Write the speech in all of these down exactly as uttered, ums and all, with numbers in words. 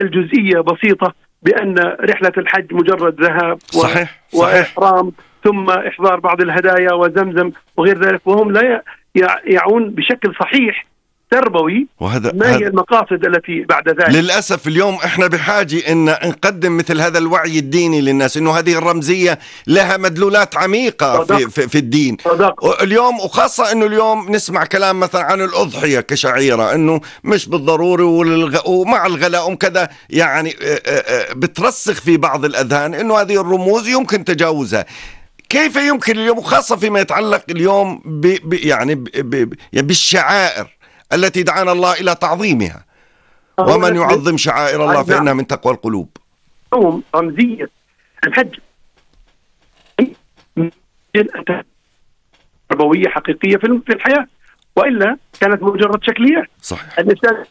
الجزئية بسيطة بأن رحلة الحج مجرد ذهاب و... صحيح. صحيح. وإحرام ثم إحضار بعض الهدايا وزمزم وغير ذلك، وهم لا يعون بشكل صحيح تربوي وهذا ما هي المقاصد التي بعد ذلك. للأسف اليوم احنا بحاجة ان نقدم مثل هذا الوعي الديني للناس، انه هذه الرمزية لها مدلولات عميقة في, في, في الدين صدق. اليوم وخاصة انه اليوم نسمع كلام مثلا عن الأضحية كشعيرة، انه مش بالضروري ومع الغلاء كذا، يعني بترسخ في بعض الأذهان انه هذه الرموز يمكن تجاوزها. كيف يمكن اليوم، خاصة فيما يتعلق اليوم ب ب يعني ب ب بالشعائر التي دعانا الله إلى تعظيمها، ومن يعظم شعائر الله فإنها من تقوى القلوب. رمزية الحج تربوية حقيقية في الحياة، وإلا كانت مجرد شكليات. صحيح. الإنسان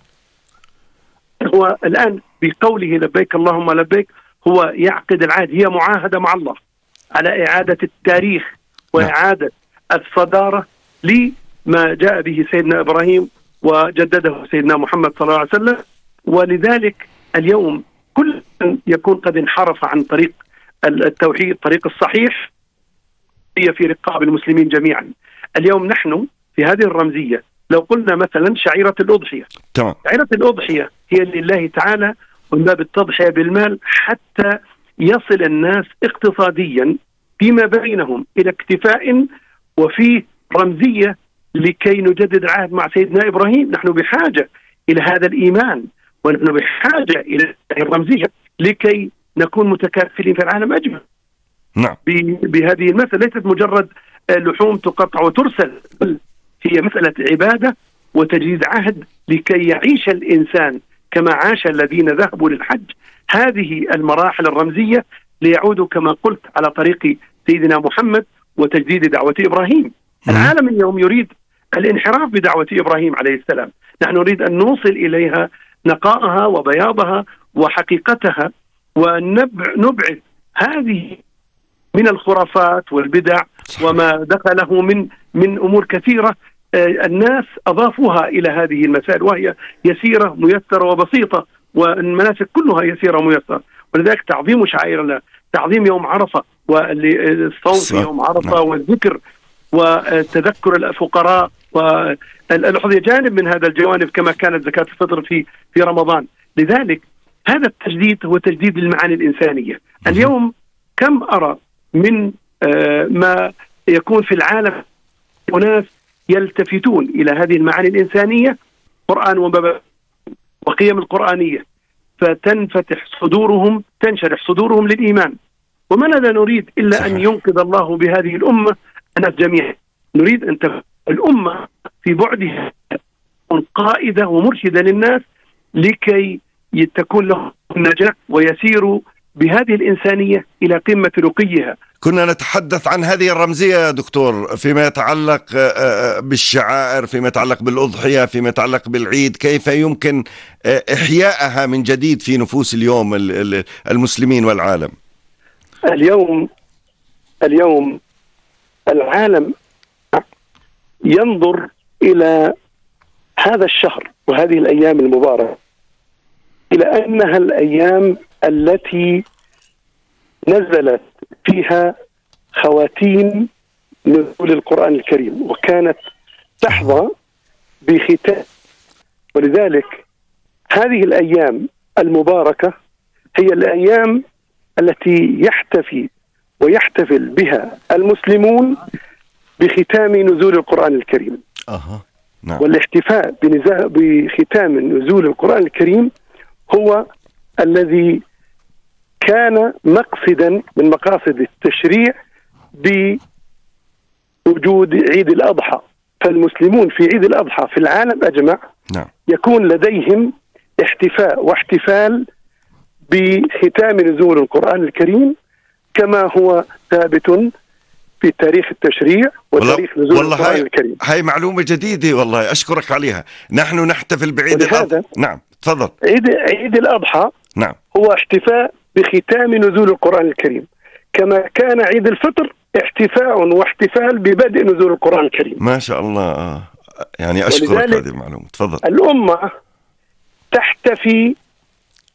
هو الآن بقوله لبيك اللهم لبيك هو يعقد العهد، هي معاهدة مع الله على إعادة التاريخ وإعادة الصدارة لما جاء به سيدنا إبراهيم وجدده سيدنا محمد صلى الله عليه وسلم. ولذلك اليوم كل من يكون قد انحرف عن طريق التوحيد، الطريق الصحيح، هي في رقاب المسلمين جميعا. اليوم نحن في هذه الرمزية لو قلنا مثلا شعيرة الأضحية، تمام. شعيرة الأضحية هي لله تعالى، ومن باب التضحية بالمال حتى يصل الناس اقتصاديا فيما بينهم إلى اكتفاء، وفيه رمزية لكي نجدد العهد مع سيدنا إبراهيم. نحن بحاجة إلى هذا الإيمان، ونحن بحاجة إلى الرمزية لكي نكون متكافلين في العالم أجمع. نعم. بهذه المسألة ليست مجرد لحوم تقطع وترسل، بل هي مسألة عبادة وتجديد عهد لكي يعيش الإنسان كما عاش الذين ذهبوا للحج. هذه المراحل الرمزية ليعودوا كما قلت على طريق سيدنا محمد وتجديد دعوة إبراهيم. العالم اليوم يريد الانحراف بدعوة إبراهيم عليه السلام، نحن نريد أن نوصل إليها نقائها وبياضها وحقيقتها، ونبعد هذه من الخرافات والبدع وما دخله من من أمور كثيرة الناس أضافوها إلى هذه المسائل، وهي يسيرة ميسرة وبسيطة، والمناسك كلها يسيرة وميسرة. ولذلك تعظيم شعائر الله، تعظيم يوم عرفة والصوم في يوم عرفة والذكر وتذكر الفقراء والأضحية جانب من هذا الجوانب، كما كانت زكاة الفطر في في رمضان. لذلك هذا التجديد هو تجديد المعاني الإنسانية. اليوم كم أرى من ما يكون في العالم أناس يلتفتون إلى هذه المعاني الإنسانية، قرآن وقيم القرآنية، فتنفتح صدورهم، تنشرح صدورهم للإيمان. ومن لا نريد إلا صحيح. أن ينقذ الله بهذه الأمة الناس جميعا. نريد أن تكون الأمة في بعدها قائدة ومرشدة للناس لكي تكون لهم النجاة ويسيروا بهذه الإنسانية إلى قمة رقيها. كنا نتحدث عن هذه الرمزية يا دكتور فيما يتعلق بالشعائر، فيما يتعلق بالأضحية، فيما يتعلق بالعيد، كيف يمكن إحيائها من جديد في نفوس اليوم المسلمين والعالم. اليوم اليوم العالم ينظر إلى هذا الشهر وهذه الأيام المباركة إلى أنها الأيام التي نزلت فيها خواتيم نزول القرآن الكريم، وكانت تحظى بختام. ولذلك هذه الأيام المباركة هي الأيام التي يحتفي ويحتفل بها المسلمون بختام نزول القرآن الكريم. أه. نعم. والاحتفاء بختام نزول القرآن الكريم هو الذي كان مقصدا من مقاصد التشريع بوجود عيد الأضحى. فالمسلمون في عيد الأضحى في العالم أجمع نعم. يكون لديهم احتفاء واحتفال بختام نزول القرآن الكريم كما هو ثابت في تاريخ التشريع وتاريخ نزول والله القرآن هاي الكريم. هاي معلومة جديدة والله، أشكرك عليها. نحن نحتفل بعيد الأضحى. نعم تفضل. عيد عيد الأضحى نعم هو احتفاء بختام نزول القرآن الكريم، كما كان عيد الفطر احتفاء واحتفال ببدء نزول القرآن الكريم. ما شاء الله. يعني أشكرك هذه المعلومة. تفضل. الأمة تحتفي